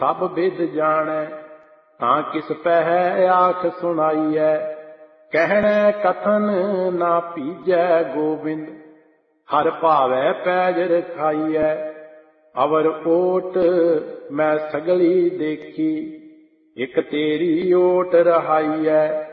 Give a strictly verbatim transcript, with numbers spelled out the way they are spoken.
सब बिद जानै, तां किस पहै आख सुनाइयै। कहने कथन ना पीजै गोबिंद, हर भावै पैज रखाइयै। अवर ओट मैं सगली देखी, एक तेरी ओट रहाइयै।